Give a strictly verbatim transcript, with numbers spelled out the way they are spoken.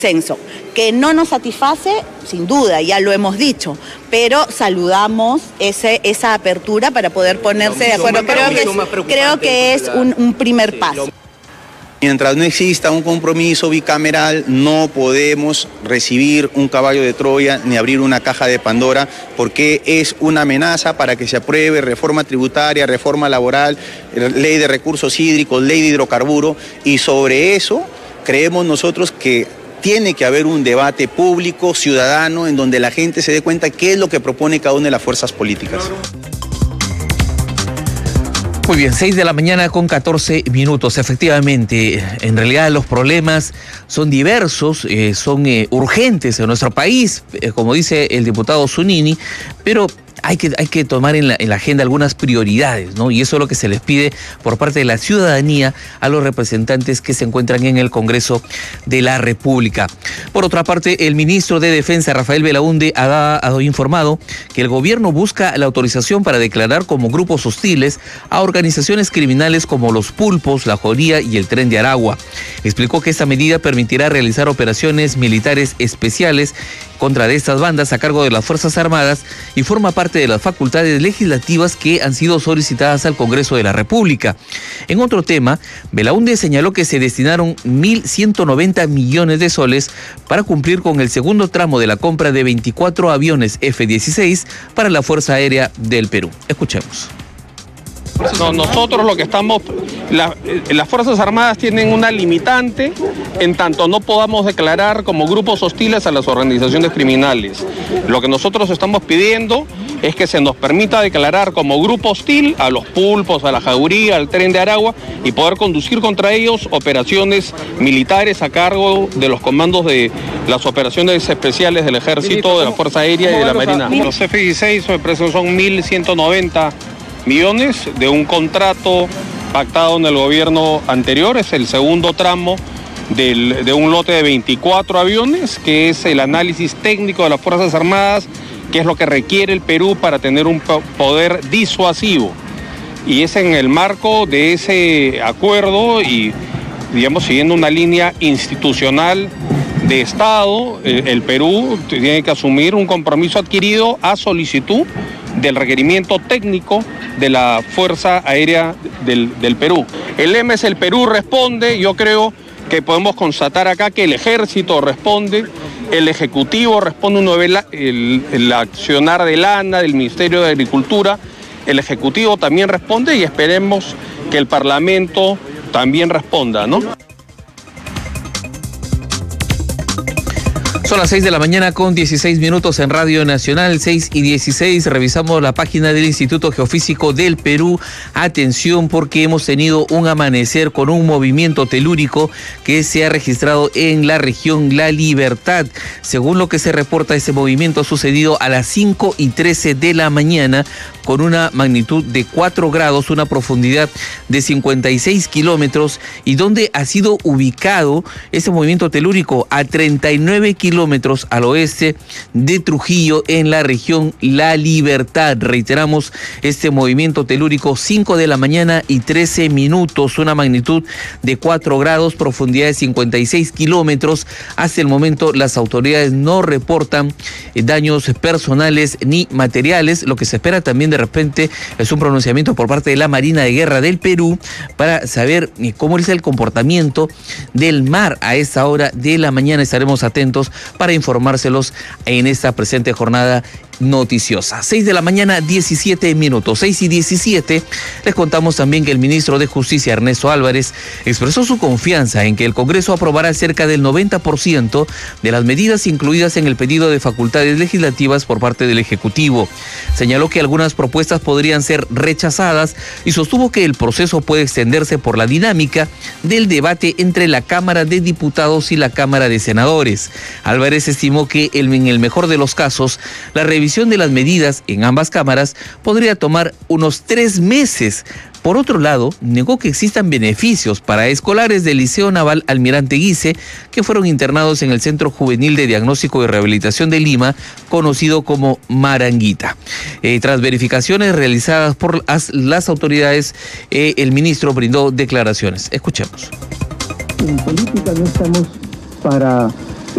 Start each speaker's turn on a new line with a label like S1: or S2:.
S1: Censo, que no nos satisface, sin duda, ya lo hemos dicho, pero saludamos ese, esa apertura para poder ponerse de acuerdo. Creo que es, creo que es un, un primer paso.
S2: Mientras no exista un compromiso bicameral, no podemos recibir un caballo de Troya ni abrir una caja de Pandora, porque es una amenaza para que se apruebe reforma tributaria, reforma laboral, ley de recursos hídricos, ley de hidrocarburos, y sobre eso creemos nosotros que tiene que haber un debate público, ciudadano, en donde la gente se dé cuenta qué es lo que propone cada una de las fuerzas políticas.
S3: Muy bien, seis de la mañana con catorce minutos. Efectivamente, en realidad los problemas son diversos, eh, son eh, urgentes en nuestro país, eh, como dice el diputado Zunini, pero hay que, hay que tomar en la, en la agenda algunas prioridades, ¿no? Y eso es lo que se les pide por parte de la ciudadanía a los representantes que se encuentran en el Congreso de la República. Por otra parte, el ministro de Defensa, Rafael Belaúnde, ha, ha informado que el gobierno busca la autorización para declarar como grupos hostiles a organizaciones criminales como los Pulpos, la Joría y el Tren de Aragua. Explicó que esta medida permitirá realizar operaciones militares especiales contra de estas bandas a cargo de las Fuerzas Armadas y forma parte de las facultades legislativas que han sido solicitadas al Congreso de la República. En otro tema, Belaúnde señaló que se destinaron mil ciento noventa millones de soles para cumplir con el segundo tramo de la compra de veinticuatro aviones F dieciséis para la Fuerza Aérea del Perú. Escuchemos.
S4: No, nosotros lo que estamos, la, las Fuerzas Armadas tienen una limitante en tanto no podamos declarar como grupos hostiles a las organizaciones criminales. Lo que nosotros estamos pidiendo es que se nos permita declarar como grupo hostil a los Pulpos, a la Jauría, al Tren de Aragua y poder conducir contra ellos operaciones militares a cargo de los comandos de las operaciones especiales del Ejército, de la Fuerza Aérea y de la Marina. Los F dieciséis son mil ciento noventa millones de un contrato pactado en el gobierno anterior, es el segundo tramo del, de un lote de veinticuatro aviones, que es el análisis técnico de las Fuerzas Armadas, que es lo que requiere el Perú para tener un poder disuasivo. Y es en el marco de ese acuerdo y, digamos, siguiendo una línea institucional de Estado, el, el Perú tiene que asumir un compromiso adquirido a solicitud del requerimiento técnico de la Fuerza Aérea del, del Perú. El lema es el Perú responde. Yo creo que podemos constatar acá que el Ejército responde, el Ejecutivo responde, uno ve la, el, el accionar del ANA, del Ministerio de Agricultura, el Ejecutivo también responde y esperemos que el Parlamento también responda, ¿no?
S3: Son las seis de la mañana con dieciséis minutos en Radio Nacional, seis y dieciséis. Revisamos la página del Instituto Geofísico del Perú. Atención, porque hemos tenido un amanecer con un movimiento telúrico que se ha registrado en la región La Libertad. Según lo que se reporta, ese movimiento ha sucedido a las cinco y trece de la mañana con una magnitud de cuatro grados, una profundidad de cincuenta y seis kilómetros, y donde ha sido ubicado ese movimiento telúrico a treinta y nueve kilómetros al oeste de Trujillo, en la región La Libertad. Reiteramos, este movimiento telúrico, cinco de la mañana y trece minutos, una magnitud de cuatro grados, profundidad de cincuenta y seis kilómetros. Hasta el momento las autoridades no reportan daños personales ni materiales. Lo que se espera también de repente es un pronunciamiento por parte de la Marina de Guerra del Perú para saber cómo es el comportamiento del mar a esta hora de la mañana. Estaremos atentos para informárselos en esta presente jornada noticiosa. seis de la mañana, diecisiete minutos, seis y diecisiete. Les contamos también que el ministro de Justicia, Ernesto Álvarez, expresó su confianza en que el Congreso aprobará cerca del noventa por ciento de las medidas incluidas en el pedido de facultades legislativas por parte del Ejecutivo. Señaló que algunas propuestas podrían ser rechazadas y sostuvo que el proceso puede extenderse por la dinámica del debate entre la Cámara de Diputados y la Cámara de Senadores. Álvarez estimó que en el mejor de los casos, la revisión de las medidas en ambas cámaras podría tomar unos tres meses. Por otro lado, negó que existan beneficios para escolares del Liceo Naval Almirante Guise que fueron internados en el Centro Juvenil de Diagnóstico y Rehabilitación de Lima, conocido como Maranguita. Eh, tras verificaciones realizadas por las, las autoridades, eh, el ministro brindó declaraciones. Escuchemos.
S5: En política no estamos para